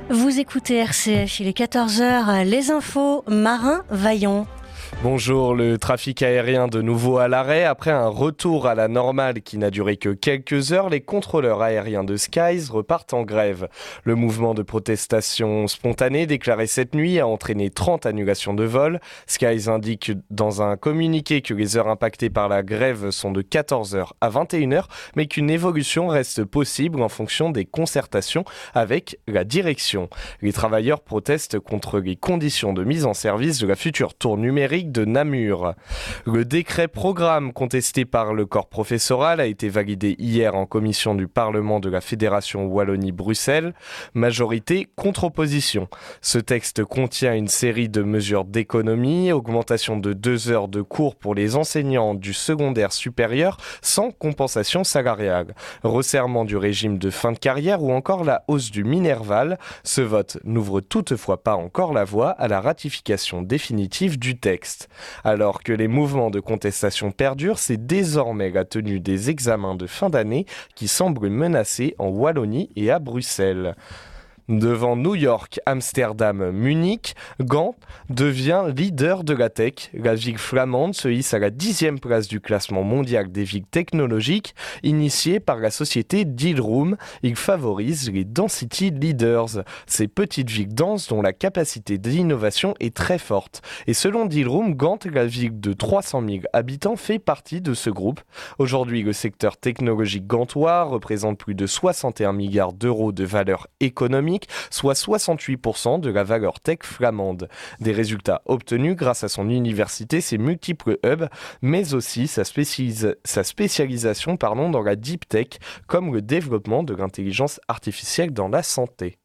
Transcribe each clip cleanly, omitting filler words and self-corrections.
Vous écoutez RCF, il est 14h, les infos, Marin Vaillant. Bonjour, le trafic aérien de nouveau à l'arrêt. Après un retour à la normale qui n'a duré que quelques heures, les contrôleurs aériens de Skies repartent en grève. Le mouvement de protestation spontanée déclaré cette nuit a entraîné 30 annulations de vols. Skies indique dans un communiqué que les heures impactées par la grève sont de 14h à 21h, mais qu'une évolution reste possible en fonction des concertations avec la direction. Les travailleurs protestent contre les conditions de mise en service de la future tour numérique de Namur. Le décret programme contesté par le corps professoral a été validé hier en commission du Parlement de la Fédération Wallonie-Bruxelles. Majorité contre opposition. Ce texte contient une série de mesures d'économie, augmentation de 2 heures de cours pour les enseignants du secondaire supérieur sans compensation salariale, resserrement du régime de fin de carrière ou encore la hausse du Minerval. Ce vote n'ouvre toutefois pas encore la voie à la ratification définitive du texte. Alors que les mouvements de contestation perdurent, c'est désormais la tenue des examens de fin d'année qui semble menacée en Wallonie et à Bruxelles. Devant New York, Amsterdam, Munich, Gand devient leader de la tech. La ville flamande se hisse à la 10e place du classement mondial des villes technologiques, initié par la société Dealroom. Il favorise les Density Leaders, ces petites villes denses dont la capacité d'innovation est très forte. Et selon Dealroom, Gand, la ville de 300 000 habitants, fait partie de ce groupe. Aujourd'hui, le secteur technologique gantois représente plus de 61 milliards d'euros de valeur économique, soit 68% de la valeur tech flamande. Des résultats obtenus grâce à son université, ses multiples hubs, mais aussi sa spécialisation dans la deep tech, comme le développement de l'intelligence artificielle dans la santé.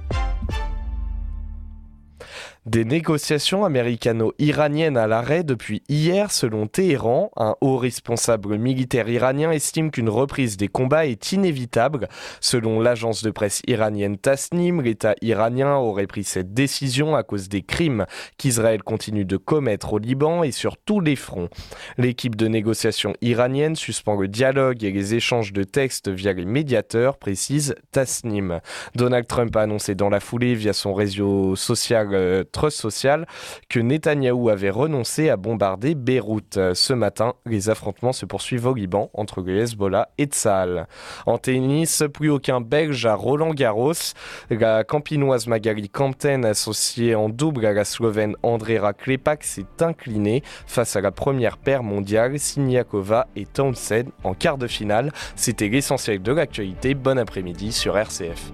Des négociations américano-iraniennes à l'arrêt depuis hier selon Téhéran. Un haut responsable militaire iranien estime qu'une reprise des combats est inévitable. Selon l'agence de presse iranienne Tasnim, l'État iranien aurait pris cette décision à cause des crimes qu'Israël continue de commettre au Liban et sur tous les fronts. L'équipe de négociation iranienne suspend le dialogue et les échanges de textes via les médiateurs, précise Tasnim. Donald Trump a annoncé dans la foulée via son réseau social Trust Social que Netanyahou avait renoncé à bombarder Beyrouth. Ce matin, les affrontements se poursuivent au Liban entre le Hezbollah et Tsahal. En tennis, plus aucun Belge à Roland-Garros. La campinoise Magali Campten, associée en double à la Slovène Andrea Klepak, s'est inclinée face à la première paire mondiale, Siniakova et Townsend, en quart de finale. C'était l'essentiel de l'actualité. Bon après-midi sur RCF.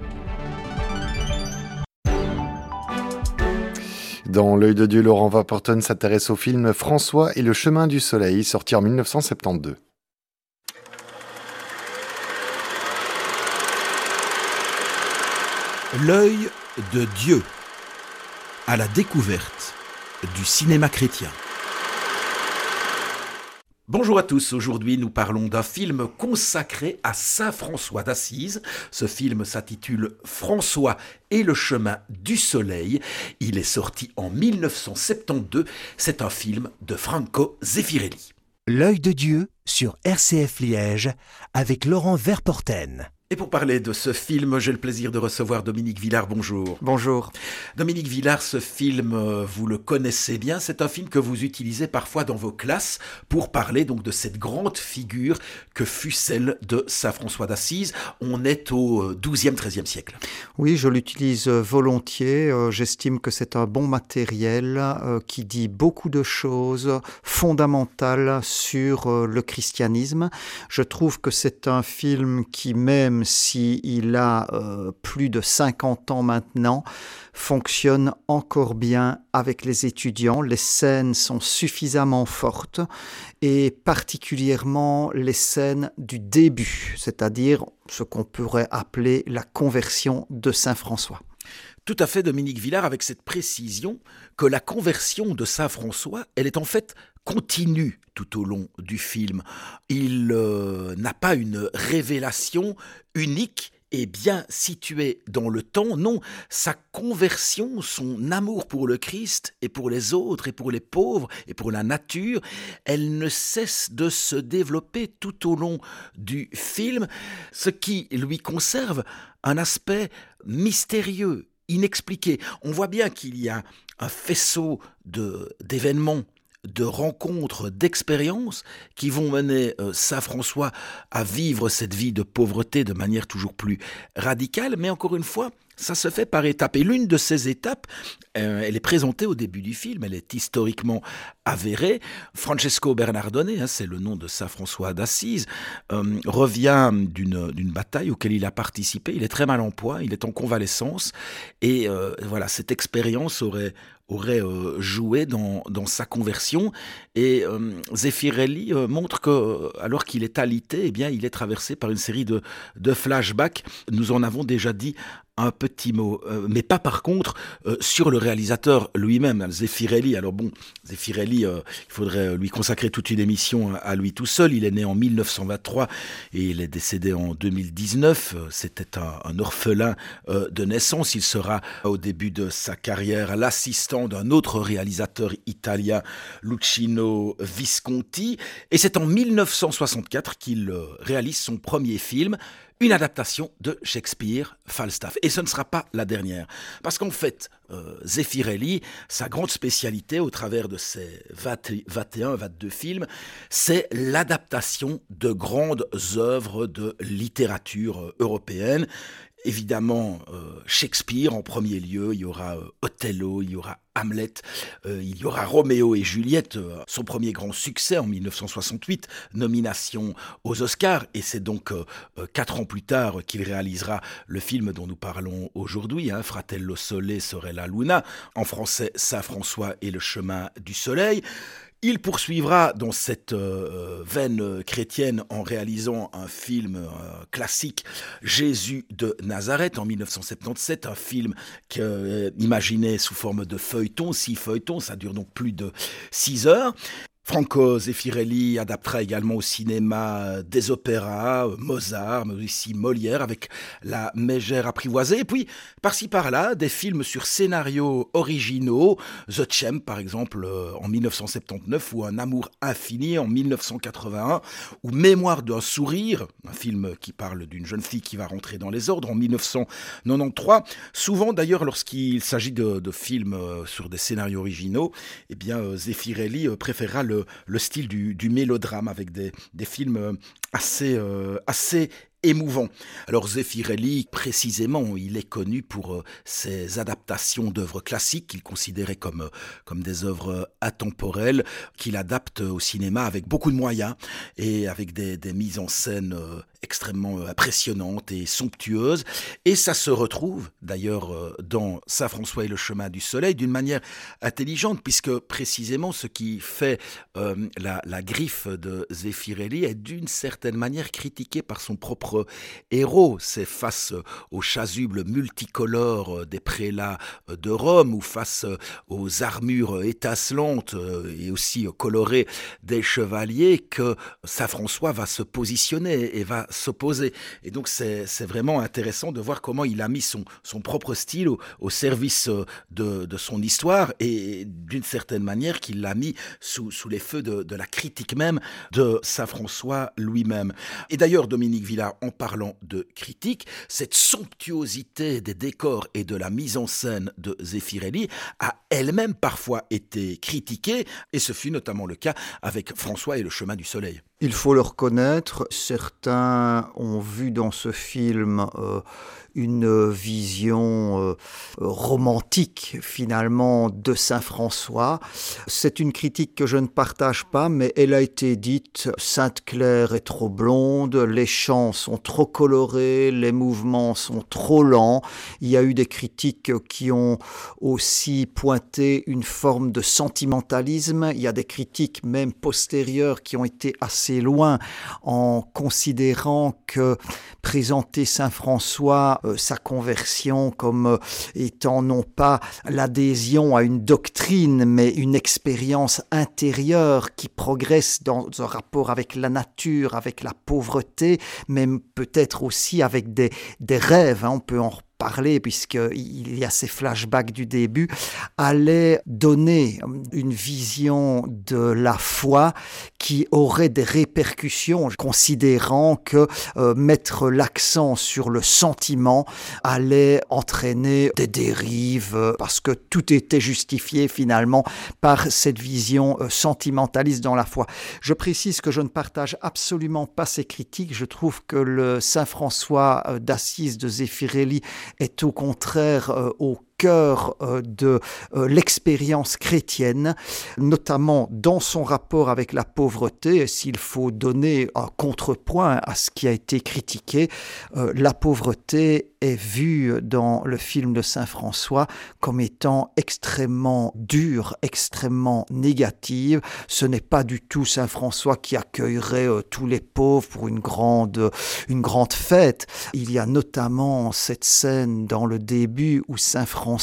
Dans L'œil de Dieu, Laurent Vaporton s'intéresse au film François et le chemin du soleil, sorti en 1972. L'œil de Dieu, à la découverte du cinéma chrétien. Bonjour à tous, aujourd'hui nous parlons d'un film consacré à Saint François d'Assise. Ce film s'intitule François et le chemin du soleil. Il est sorti en 1972, c'est un film de Franco Zeffirelli. L'œil de Dieu sur RCF Liège avec Laurent Verporten. Et pour parler de ce film, j'ai le plaisir de recevoir Dominique Villard. Bonjour. Bonjour. Dominique Villard, ce film, vous le connaissez bien. C'est un film que vous utilisez parfois dans vos classes pour parler donc de cette grande figure que fut celle de Saint François d'Assise. On est au XIIe, XIIIe siècle. Oui, je l'utilise volontiers. J'estime que c'est un bon matériel qui dit beaucoup de choses fondamentales sur le christianisme. Je trouve que c'est un film qui, même s'il a plus de 50 ans maintenant, fonctionne encore bien avec les étudiants. Les scènes sont suffisamment fortes et particulièrement les scènes du début, c'est-à-dire ce qu'on pourrait appeler la conversion de Saint François. Tout à fait, Dominique Villard, avec cette précision que la conversion de Saint François, elle est en fait continue tout au long du film. Il n'a pas une révélation unique et bien située dans le temps. Non, sa conversion, son amour pour le Christ et pour les autres et pour les pauvres et pour la nature, elle ne cesse de se développer tout au long du film, ce qui lui conserve un aspect mystérieux inexpliquée. On voit bien qu'il y a un faisceau d'événements, de rencontres, d'expériences qui vont mener Saint François à vivre cette vie de pauvreté de manière toujours plus radicale. Mais encore une fois, ça se fait par étapes. Et l'une de ces étapes, elle est présentée au début du film, elle est historiquement avérée. Francesco Bernardone, c'est le nom de Saint François d'Assise, revient d'une bataille auquel il a participé. Il est très mal en point, il est en convalescence. Et voilà, cette expérience aurait joué dans sa conversion. Et Zeffirelli montre que, alors qu'il est alité, eh bien, il est traversé par une série de flashbacks. Nous en avons déjà dit un petit mot, mais pas par contre sur le réalisateur lui-même, Zeffirelli. Alors bon, Zeffirelli, il faudrait lui consacrer toute une émission à lui tout seul. Il est né en 1923 et il est décédé en 2019. C'était un orphelin de naissance. Il sera au début de sa carrière l'assistant d'un autre réalisateur italien, Luchino Visconti. Et c'est en 1964 qu'il réalise son premier film, une adaptation de Shakespeare, Falstaff. Et ce ne sera pas la dernière. Parce qu'en fait, Zeffirelli, sa grande spécialité au travers de ses 22 films, c'est l'adaptation de grandes œuvres de littérature européenne. Évidemment, Shakespeare en premier lieu, il y aura Othello, il y aura Hamlet, il y aura Roméo et Juliette, son premier grand succès en 1968, nomination aux Oscars, et c'est donc 4 ans plus tard qu'il réalisera le film dont nous parlons aujourd'hui, Fratello Sole Sorella Luna, en français Saint François et le chemin du soleil. Il poursuivra dans cette veine chrétienne en réalisant un film classique, Jésus de Nazareth, en 1977, un film imaginé sous forme de feuilleton, 6 feuilletons, ça dure donc plus de 6 heures. Franco Zeffirelli adaptera également au cinéma des opéras, Mozart, mais aussi Molière, avec La Mégère apprivoisée. Et puis, par-ci par-là, des films sur scénarios originaux, The Champ, par exemple, en 1979, ou Un amour infini, en 1981, ou Mémoire d'un sourire, un film qui parle d'une jeune fille qui va rentrer dans les ordres, en 1993. Souvent, d'ailleurs, lorsqu'il s'agit de films sur des scénarios originaux, eh bien, Zeffirelli préférera le style du mélodrame avec des films assez émouvant. Alors Zeffirelli, précisément, il est connu pour ses adaptations d'œuvres classiques qu'il considérait comme des œuvres atemporelles, qu'il adapte au cinéma avec beaucoup de moyens et avec des mises en scène extrêmement impressionnantes et somptueuses. Et ça se retrouve d'ailleurs dans Saint François et le chemin du soleil d'une manière intelligente, puisque précisément ce qui fait la griffe de Zeffirelli est d'une certaine manière critiqué par son propre héros. C'est face aux chasubles multicolores des prélats de Rome ou face aux armures étincelantes et aussi colorées des chevaliers que Saint François va se positionner et va s'opposer. Et donc c'est vraiment intéressant de voir comment il a mis son propre style au service de son histoire et d'une certaine manière qu'il l'a mis sous les feux de la critique même de Saint François lui-même. Et d'ailleurs, Dominique Villard, en parlant de critique, cette somptuosité des décors et de la mise en scène de Zeffirelli a elle-même parfois été critiquée, et ce fut notamment le cas avec François et le chemin du soleil. Il faut le reconnaître, certains ont vu dans ce film une vision romantique finalement de Saint François. C'est une critique que je ne partage pas, mais elle a été dite. Sainte Claire est trop blonde, les chants sont trop colorés, les mouvements sont trop lents. Il y a eu des critiques qui ont aussi pointé une forme de sentimentalisme. Il y a des critiques même postérieures qui ont été assez loin en considérant que présenter Saint François, sa conversion comme étant non pas l'adhésion à une doctrine, mais une expérience intérieure qui progresse dans un rapport avec la nature, avec la pauvreté, mais peut-être aussi avec des rêves. On peut en parler puisqu'il y a ces flashbacks du début, allait donner une vision de la foi qui aurait des répercussions, considérant que mettre l'accent sur le sentiment allait entraîner des dérives, parce que tout était justifié finalement par cette vision sentimentaliste dans la foi. Je précise que je ne partage absolument pas ces critiques. Je trouve que le Saint François d'Assise de Zeffirelli est au contraire au cœur de l'expérience chrétienne, notamment dans son rapport avec la pauvreté. Et s'il faut donner un contrepoint à ce qui a été critiqué, la pauvreté est vue dans le film de Saint François comme étant extrêmement dure, extrêmement négative. Ce n'est pas du tout Saint François qui accueillerait tous les pauvres pour une grande fête. Il y a notamment cette scène dans le début où Saint François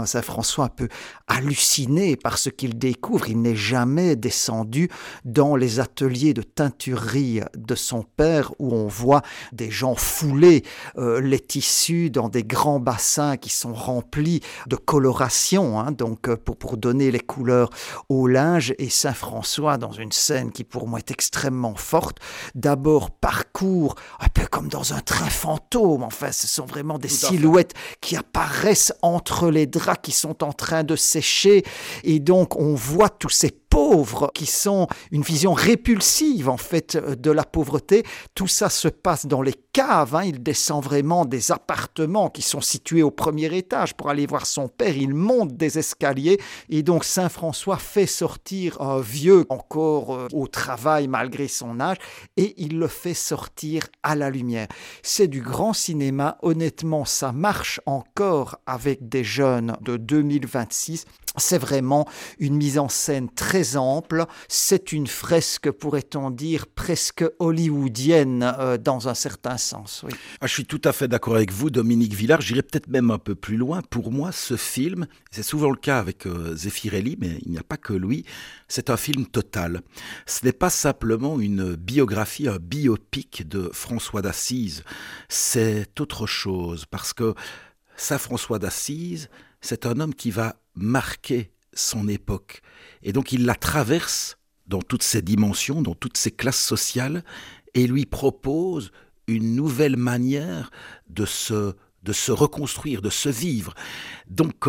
peut halluciner par ce qu'il découvre. Il n'est jamais descendu dans les ateliers de teinturerie de son père où on voit des gens fouler les tissus dans des grands bassins qui sont remplis de coloration, donc pour donner les couleurs au linge. Et Saint François, dans une scène qui pour moi est extrêmement forte, d'abord parcourt un peu comme dans un train fantôme. Enfin, ce sont vraiment des silhouettes qui apparaissent entre les draps qui sont en train de sécher, et donc on voit tous ces pauvres qui sont une vision répulsive en fait de la pauvreté. Tout ça se passe dans les caves, il descend vraiment des appartements qui sont situés au premier étage pour aller voir son père, il monte des escaliers, et donc Saint François fait sortir un vieux encore au travail malgré son âge, et il le fait sortir à la lumière. C'est du grand cinéma, honnêtement ça marche encore avec des jeunes de 2026. C'est vraiment une mise en scène très ample, c'est une fresque, pourrait-on dire, presque hollywoodienne dans un certain sens. Oui. Je suis tout à fait d'accord avec vous, Dominique Villard, j'irai peut-être même un peu plus loin. Pour moi, ce film, c'est souvent le cas avec Zeffirelli, mais il n'y a pas que lui, c'est un film total. Ce n'est pas simplement une biographie, un biopic de François d'Assise, c'est autre chose, parce que Saint François d'Assise, c'est un homme qui va marquer son époque. Et donc il la traverse dans toutes ses dimensions, dans toutes ses classes sociales, et lui propose une nouvelle manière de se reconstruire, de se vivre. Donc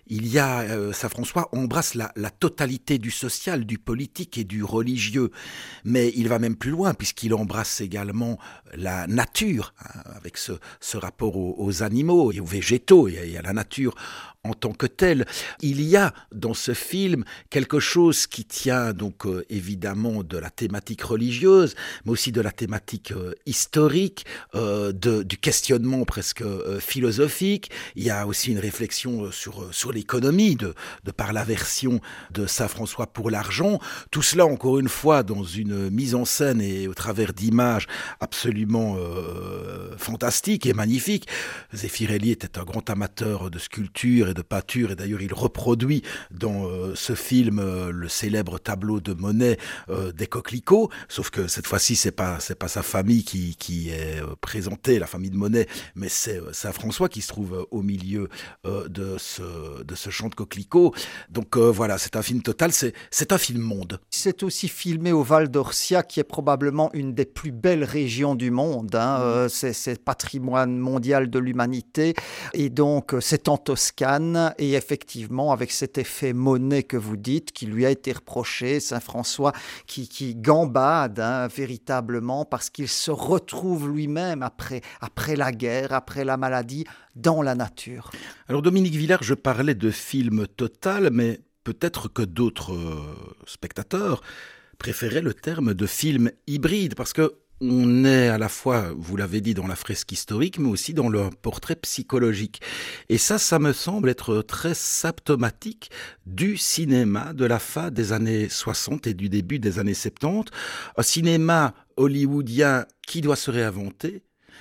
Saint François embrasse la totalité du social, du politique et du religieux. Mais il va même plus loin, puisqu'il embrasse également la nature, avec ce rapport aux animaux et aux végétaux et à la nature en tant que telle. Il y a dans ce film quelque chose qui tient donc évidemment de la thématique religieuse, mais aussi de la thématique historique, du questionnement presque philosophique. Il y a aussi une réflexion sur l'économie, de par l'aversion de Saint François pour l'argent. Tout cela, encore une fois, dans une mise en scène et au travers d'images absolument fantastiques et magnifiques. Zeffirelli était un grand amateur de sculpture et de peinture, et d'ailleurs il reproduit dans ce film le célèbre tableau de Monet des coquelicots, sauf que cette fois-ci c'est pas sa famille qui est présentée, la famille de Monet, mais c'est Saint François qui se trouve au milieu de ce champ de coquelicots. Donc voilà, c'est un film total, c'est un film monde. C'est aussi filmé au Val d'Orcia, qui est probablement une des plus belles régions du monde, c'est patrimoine mondial de l'humanité, et donc c'est en Toscane. Et effectivement, avec cet effet Monet que vous dites, qui lui a été reproché, Saint François qui gambade véritablement, parce qu'il se retrouve lui-même après la guerre, après la maladie, dans la nature. Alors Dominique Villard, je parlais de film total, mais peut-être que d'autres spectateurs préféraient le terme de film hybride, parce que on est à la fois, vous l'avez dit, dans la fresque historique, mais aussi dans le portrait psychologique. Et ça me semble être très symptomatique du cinéma de la fin des années 60 et du début des années 70. Un cinéma hollywoodien qui doit se réinventer,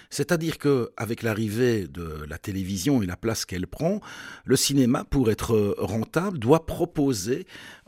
C'est-à-dire qu'avec l'arrivée de la télévision et la place qu'elle prend, le cinéma, pour être rentable, doit proposer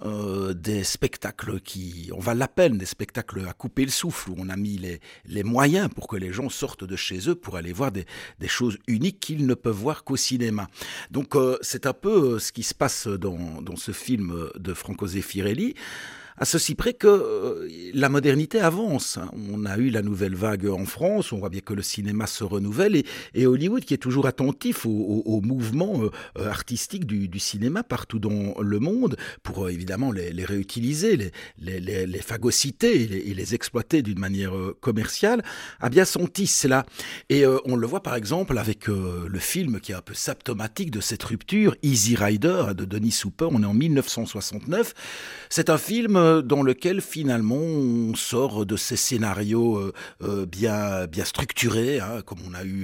des spectacles on va l'appeler des spectacles à couper le souffle, où on a mis les moyens pour que les gens sortent de chez eux pour aller voir des choses uniques qu'ils ne peuvent voir qu'au cinéma. Donc c'est un peu ce qui se passe dans ce film de Franco Zeffirelli, à ceci près que la modernité avance. On a eu la nouvelle vague en France, on voit bien que le cinéma se renouvelle, et Hollywood, qui est toujours attentif au mouvement artistique du cinéma partout dans le monde, pour évidemment les réutiliser, les phagocyter et les exploiter d'une manière commerciale, a bien senti cela. Et on le voit par exemple avec le film qui est un peu symptomatique de cette rupture, Easy Rider de Dennis Hopper. On est en 1969. C'est un film dans lequel finalement on sort de ces scénarios bien structurés, hein, comme on a eu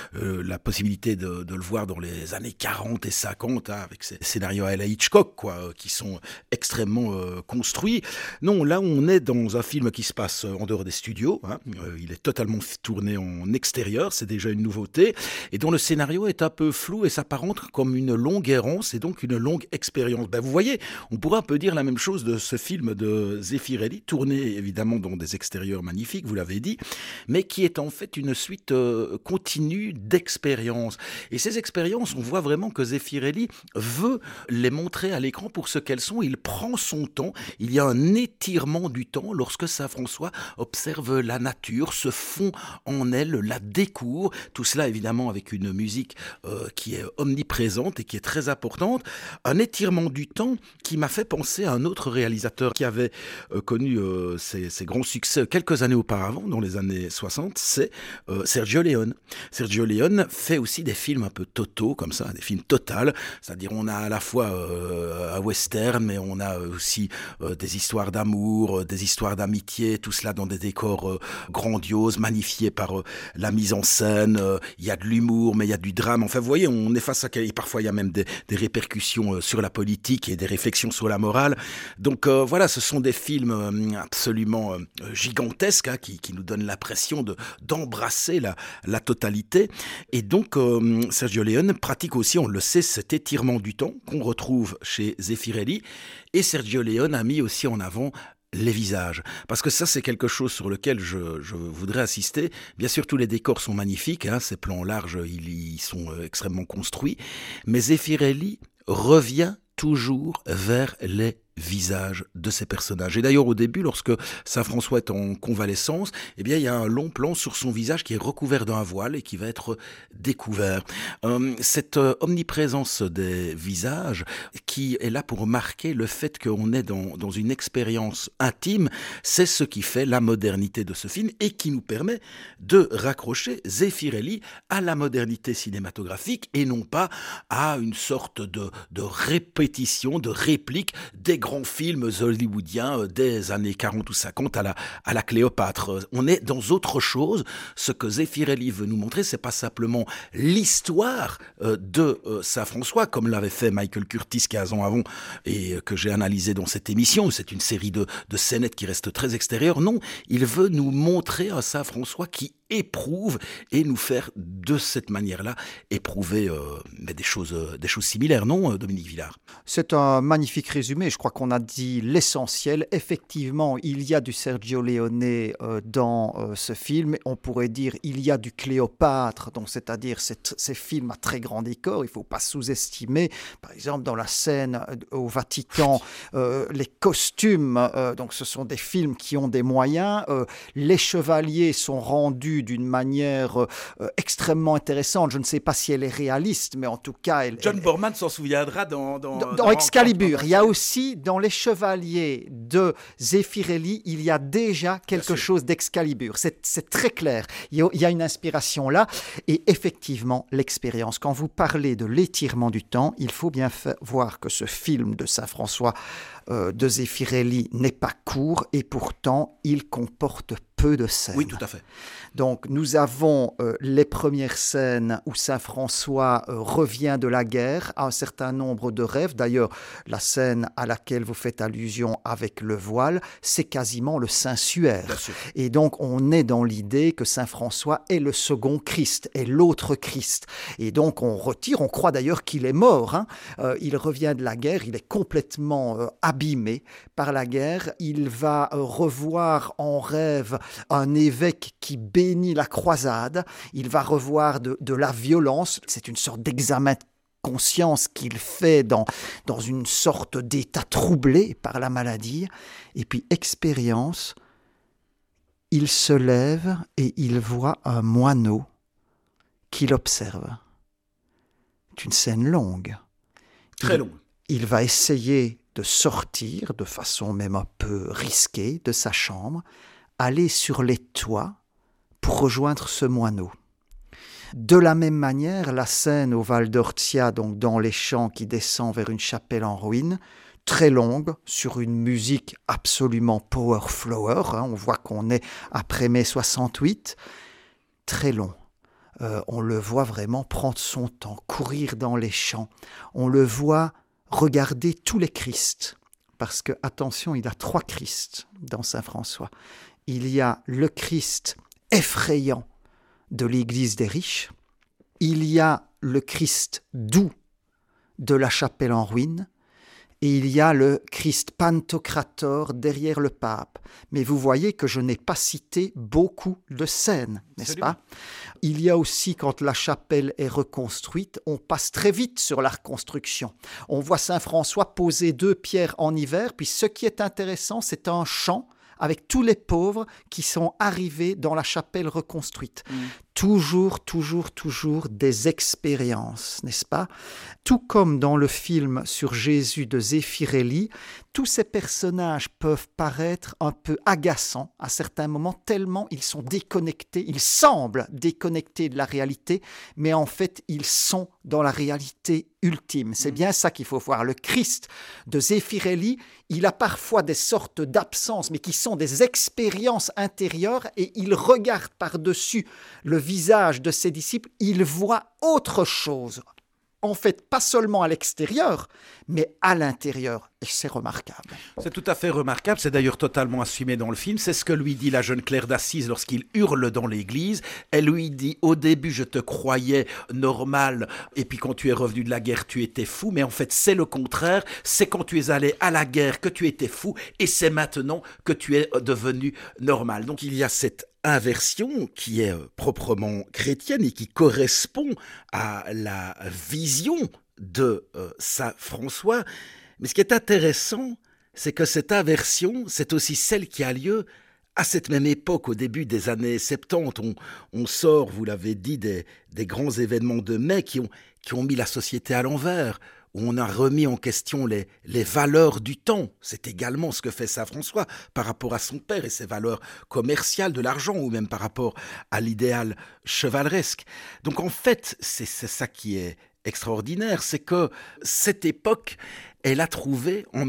la possibilité de le voir dans les années 40 et 50, hein, avec ces scénarios à la Hitchcock, qui sont extrêmement construits. Non, là on est dans un film qui se passe en dehors des studios, hein, il est totalement tourné en extérieur, c'est déjà une nouveauté, et dont le scénario est un peu flou et s'apparente comme une longue errance et donc une longue expérience. Vous voyez, on pourrait un peu dire la même chose de ce film de Zeffirelli, tourné évidemment dans des extérieurs magnifiques, vous l'avez dit, mais qui est en fait une suite continue d'expériences. Et ces expériences, on voit vraiment que Zeffirelli veut les montrer à l'écran pour ce qu'elles sont. Il prend son temps, il y a un étirement du temps lorsque Saint-François observe la nature, se fond en elle, la découvre, tout cela évidemment avec une musique qui est omniprésente et qui est très importante. Un étirement du temps qui m'a fait penser à un autre réalisateur qui avait connu ses grands succès quelques années auparavant, dans les années 60, c'est Sergio Leone. Sergio Leone fait aussi des films un peu totaux, comme ça, des films totals, c'est-à-dire on a à la fois un western, mais on a aussi des histoires d'amour, des histoires d'amitié, tout cela dans des décors grandioses, magnifiés par la mise en scène, il y a de l'humour, mais il y a du drame, enfin vous voyez, on est face à... Et parfois il y a même des répercussions sur la politique et des réflexions sur la morale. Donc voilà, ce sont des films absolument gigantesques, hein, qui nous donnent l'impression d'embrasser la totalité. Et donc Sergio Leone pratique aussi, on le sait, cet étirement du temps qu'on retrouve chez Zeffirelli. Et Sergio Leone a mis aussi en avant les visages, parce que ça c'est quelque chose sur lequel je voudrais insister. Bien sûr, tous les décors sont magnifiques, hein, ces plans larges ils sont extrêmement construits, mais Zeffirelli revient toujours vers les visage de ces personnages. Et d'ailleurs, au début, lorsque Saint-François est en convalescence, eh bien, il y a un long plan sur son visage qui est recouvert d'un voile et qui va être découvert. Cette omniprésence des visages qui est là pour marquer le fait qu'on est dans une expérience intime, c'est ce qui fait la modernité de ce film et qui nous permet de raccrocher Zeffirelli à la modernité cinématographique et non pas à une sorte de répétition, de réplique des grands films hollywoodiens des années 40 ou 50 à la Cléopâtre. On est dans autre chose. Ce que Zeffirelli veut nous montrer, c'est pas simplement l'histoire de Saint-François, comme l'avait fait Michael Curtis 15 ans avant et que j'ai analysé dans cette émission. C'est une série de scénettes qui restent très extérieures. Non, il veut nous montrer un Saint-François qui éprouve et nous faire de cette manière-là éprouver des choses similaires, non, Dominique Villard? C'est un magnifique résumé, je crois qu'on a dit l'essentiel. Effectivement, il y a du Sergio Leone dans ce film, on pourrait dire il y a du Cléopâtre, donc c'est-à-dire ces films à très grand décor, il ne faut pas sous-estimer, par exemple dans la scène au Vatican, les costumes, donc ce sont des films qui ont des moyens, les chevaliers sont rendus d'une manière extrêmement intéressante. Je ne sais pas si elle est réaliste, mais en tout cas... John Borman s'en souviendra dans Excalibur. Il y a aussi, dans Les Chevaliers de Zeffirelli, il y a déjà quelque chose d'Excalibur. C'est très clair. Il y a une inspiration là. Et effectivement, l'expérience. Quand vous parlez de l'étirement du temps, il faut bien voir que ce film de Saint-François de Zeffirelli n'est pas court et pourtant, il comporte peu de scènes. Oui, tout à fait. Donc nous avons les premières scènes où Saint François revient de la guerre, a un certain nombre de rêves. D'ailleurs, la scène à laquelle vous faites allusion avec le voile, c'est quasiment le Saint-Suaire. Et donc on est dans l'idée que Saint François est le second Christ, est l'autre Christ. Et donc on croit d'ailleurs qu'il est mort. Il revient de la guerre, il est complètement abîmé par la guerre. Il va revoir en rêve un évêque qui bénit la croisade, il va revoir de la violence, c'est une sorte d'examen de conscience qu'il fait dans une sorte d'état troublé par la maladie, et puis expérience, il se lève et il voit un moineau qui l'observe. C'est une scène longue. Très longue. Il va essayer de sortir, de façon même un peu risquée, de sa chambre, aller sur les toits, pour rejoindre ce moineau. De la même manière, la scène au Val d'Ortia, donc dans les champs qui descend vers une chapelle en ruine, très longue, sur une musique absolument power flower, on voit qu'on est après mai 68, très long. On le voit vraiment prendre son temps, courir dans les champs. On le voit regarder tous les Christs, parce que, attention, il y a 3 Christs dans Saint François. Il y a le Christ effrayant de l'Église des riches, il y a le Christ doux de la chapelle en ruine, et il y a le Christ Pantocrator derrière le pape. Mais vous voyez que je n'ai pas cité beaucoup de scènes, n'est-ce pas ? Il y a aussi, quand la chapelle est reconstruite, on passe très vite sur la reconstruction. On voit Saint François poser 2 pierres en hiver, puis ce qui est intéressant, c'est un chant avec tous les pauvres qui sont arrivés dans la chapelle reconstruite. Toujours des expériences, n'est-ce pas ? Tout comme dans le film sur Jésus de Zeffirelli, tous ces personnages peuvent paraître un peu agaçants à certains moments, tellement ils sont déconnectés, ils semblent déconnectés de la réalité, mais en fait, ils sont dans la réalité ultime. C'est bien ça qu'il faut voir. Le Christ de Zeffirelli, il a parfois des sortes d'absences, mais qui sont des expériences intérieures, et il regarde par-dessus le visage de ses disciples, il voit autre chose. En fait, pas seulement à l'extérieur, mais à l'intérieur. Et c'est remarquable. C'est tout à fait remarquable. C'est d'ailleurs totalement assumé dans le film. C'est ce que lui dit la jeune Claire d'Assise lorsqu'il hurle dans l'église. Elle lui dit, au début, je te croyais normal, et puis quand tu es revenu de la guerre, tu étais fou. Mais en fait, c'est le contraire. C'est quand tu es allé à la guerre que tu étais fou, et c'est maintenant que tu es devenu normal. Donc il y a cette inversion qui est proprement chrétienne et qui correspond à la vision de Saint François. Mais ce qui est intéressant, c'est que cette inversion, c'est aussi celle qui a lieu à cette même époque, au début des années 70. On sort, vous l'avez dit, des grands événements de mai qui ont mis la société à l'envers, où on a remis en question les valeurs du temps. C'est également ce que fait Saint François par rapport à son père et ses valeurs commerciales de l'argent, ou même par rapport à l'idéal chevaleresque. Donc en fait, c'est ça qui est extraordinaire, c'est que cette époque, elle a trouvé en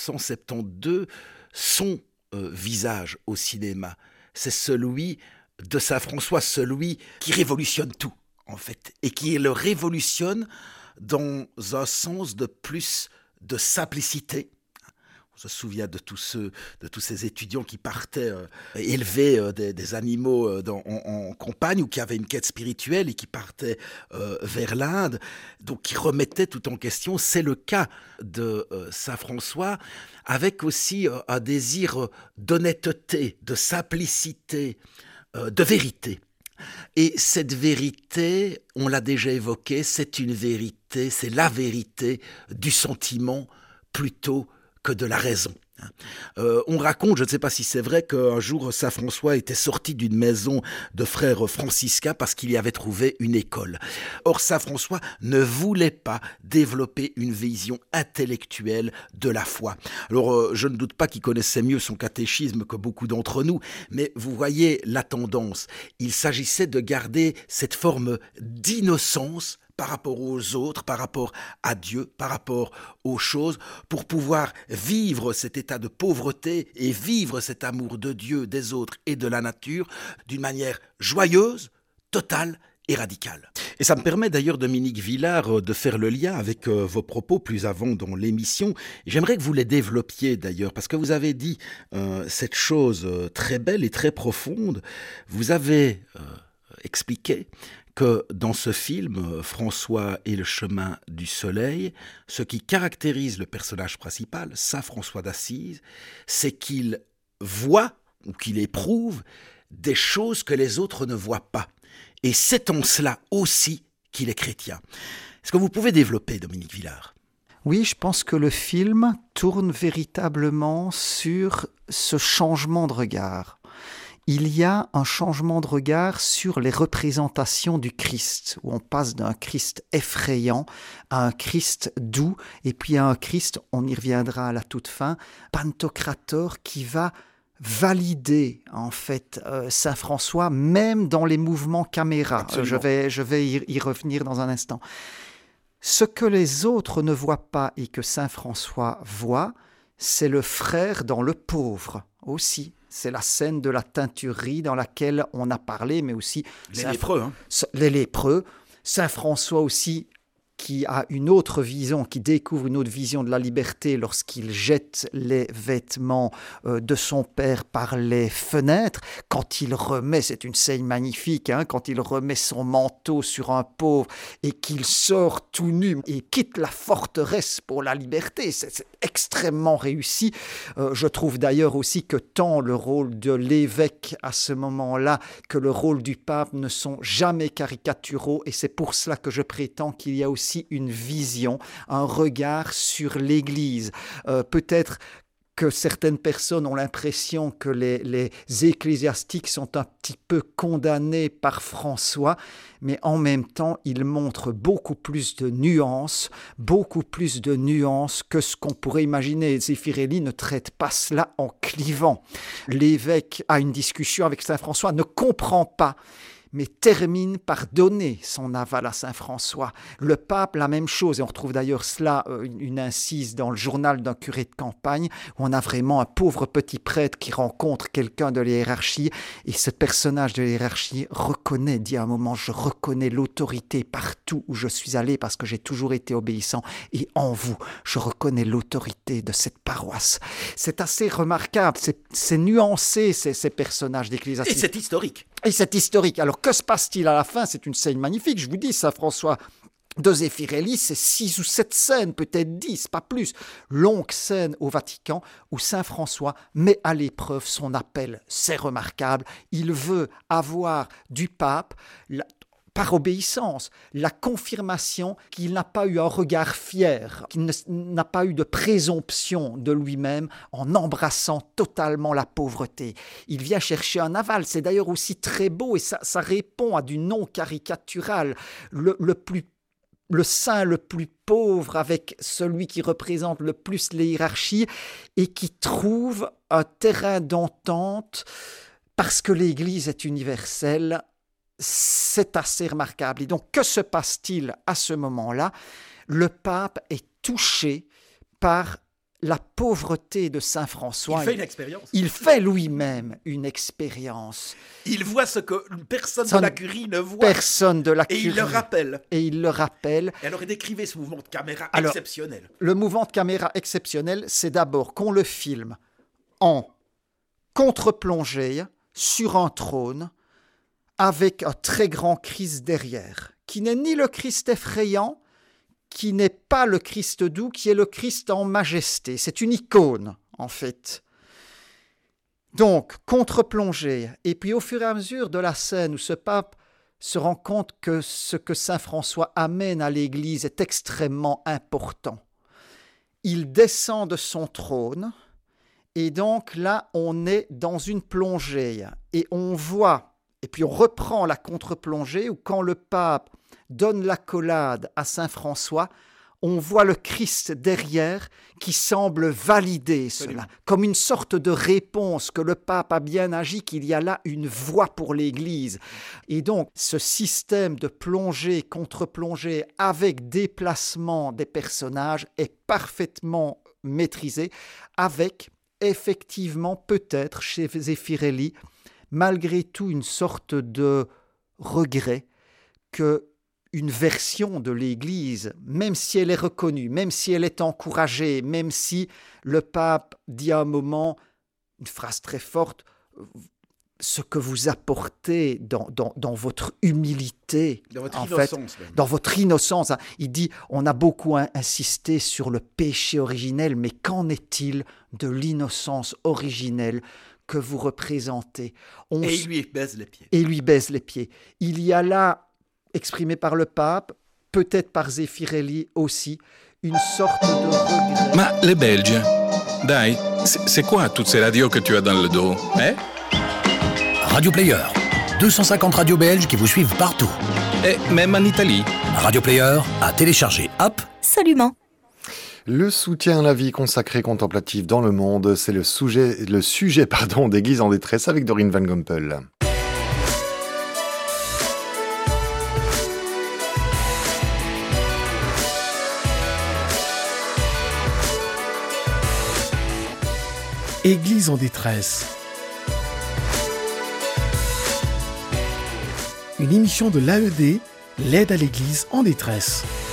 1972 son visage au cinéma. C'est celui de Saint François, celui qui révolutionne tout, en fait, et qui le révolutionne dans un sens de plus de simplicité. On se souvient de tous ces étudiants qui partaient élever des animaux en campagne, ou qui avaient une quête spirituelle et qui partaient vers l'Inde, donc qui remettaient tout en question. C'est le cas de Saint François, avec aussi un désir d'honnêteté, de simplicité, de vérité. Et cette vérité, on l'a déjà évoqué, c'est une vérité, c'est la vérité du sentiment plutôt que de la raison. On raconte, je ne sais pas si c'est vrai, qu'un jour Saint François était sorti d'une maison de frères franciscains parce qu'il y avait trouvé une école. Or, Saint François ne voulait pas développer une vision intellectuelle de la foi. Alors, je ne doute pas qu'il connaissait mieux son catéchisme que beaucoup d'entre nous, mais vous voyez la tendance. Il s'agissait de garder cette forme d'innocence par rapport aux autres, par rapport à Dieu, par rapport aux choses, pour pouvoir vivre cet état de pauvreté et vivre cet amour de Dieu, des autres et de la nature d'une manière joyeuse, totale et radicale. Et ça me permet d'ailleurs, Dominique Villard, de faire le lien avec vos propos plus avant dans l'émission. J'aimerais que vous les développiez d'ailleurs, parce que vous avez dit cette chose très belle et très profonde. Vous avez expliqué que dans ce film, François et le chemin du soleil, ce qui caractérise le personnage principal, Saint François d'Assise, c'est qu'il voit ou qu'il éprouve des choses que les autres ne voient pas. Et c'est en cela aussi qu'il est chrétien. Est-ce que vous pouvez développer, Dominique Villard ? Oui, je pense que le film tourne véritablement sur ce changement de regard. Il y a un changement de regard sur les représentations du Christ, où on passe d'un Christ effrayant à un Christ doux, et puis à un Christ, on y reviendra à la toute fin, pantocrator, qui va valider en fait Saint François, même dans les mouvements caméra. Je vais y revenir dans un instant. Ce que les autres ne voient pas et que Saint François voit, c'est le frère dans le pauvre aussi. C'est la scène de la teinturerie dans laquelle on a parlé, mais aussi les lépreux. Saint François aussi, qui a une autre vision, qui découvre une autre vision de la liberté lorsqu'il jette les vêtements de son père par les fenêtres. Quand il remet, c'est une scène magnifique, quand il remet son manteau sur un pauvre et qu'il sort tout nu et quitte la forteresse pour la liberté. C'est extrêmement réussi. Je trouve d'ailleurs aussi que tant le rôle de l'évêque à ce moment-là que le rôle du pape ne sont jamais caricaturaux, et c'est pour cela que je prétends qu'il y a aussi une vision, un regard sur l'Église. Peut-être que certaines personnes ont l'impression que les ecclésiastiques sont un petit peu condamnés par François, mais en même temps, il montre beaucoup plus de nuances que ce qu'on pourrait imaginer. Zeffirelli ne traite pas cela en clivant. L'évêque a une discussion avec Saint François, ne comprend pas, mais termine par donner son aval à Saint François. Le pape, la même chose, et on retrouve d'ailleurs cela, une incise dans le journal d'un curé de campagne, où on a vraiment un pauvre petit prêtre qui rencontre quelqu'un de la hiérarchie, et ce personnage de la hiérarchie dit à un moment, je reconnais l'autorité partout où je suis allé, parce que j'ai toujours été obéissant, et en vous, je reconnais l'autorité de cette paroisse. C'est assez remarquable, c'est nuancé, ces personnages d'ecclésiastique. Et c'est historique. Et c'est historique. Alors, que se passe-t-il à la fin ? C'est une scène magnifique. Je vous dis, Saint François de Zeffirelli, c'est 6 ou 7 scènes, peut-être 10, pas plus. Longue scène au Vatican où Saint François met à l'épreuve son appel. C'est remarquable. Il veut avoir du pape, par obéissance, la confirmation qu'il n'a pas eu un regard fier, qu'il n'a pas eu de présomption de lui-même en embrassant totalement la pauvreté. Il vient chercher un aval. C'est d'ailleurs aussi très beau, et ça répond à du non caricatural. Le saint le plus pauvre avec celui qui représente le plus les hiérarchies et qui trouve un terrain d'entente parce que l'Église est universelle. C'est assez remarquable. Et donc, que se passe-t-il à ce moment-là ? Le pape est touché par la pauvreté de Saint François. Il fait une expérience. Il fait lui-même une expérience. Il voit ce que personne de la curie ne voit. Personne de la curie. Et il le rappelle. Et alors, décrivez ce mouvement de caméra exceptionnel. Le mouvement de caméra exceptionnel, c'est d'abord qu'on le filme en contre-plongée sur un trône, avec un très grand Christ derrière, qui n'est ni le Christ effrayant, qui n'est pas le Christ doux, qui est le Christ en majesté. C'est une icône, en fait. Donc, contre-plongée. Et puis, au fur et à mesure de la scène où ce pape se rend compte que ce que Saint François amène à l'Église est extrêmement important, il descend de son trône, et donc là, on est dans une plongée, et on voit. Et puis on reprend la contre-plongée où quand le pape donne l'accolade à Saint François, on voit le Christ derrière qui semble valider cela, comme une sorte de réponse que le pape a bien agi, qu'il y a là une voie pour l'Église. Et donc, ce système de plongée, contre-plongée, avec déplacement des personnages est parfaitement maîtrisé, avec effectivement, peut-être, chez Zeffirelli, malgré tout, une sorte de regret que une version de l'Église, même si elle est reconnue, même si elle est encouragée, même si le pape dit à un moment, une phrase très forte, ce que vous apportez dans votre humilité, dans votre innocence. Il dit, on a beaucoup insisté sur le péché originel, mais qu'en est-il de l'innocence originelle que vous représentez? Et il lui baise les pieds. Il y a là, exprimé par le pape, peut-être par Zeffirelli aussi, une sorte de regret. Ma les Belges, dai, c'est quoi toutes ces radios que tu as dans le dos, hein? Radio Player, 250 radios belges qui vous suivent partout. Et même en Italie. Radio Player, à télécharger app. Absolument. Le soutien à la vie consacrée contemplative dans le monde, c'est le sujet d'Église en détresse avec Dorine Van Gompel. Église en détresse. Une émission de l'AED, l'aide à l'Église en détresse.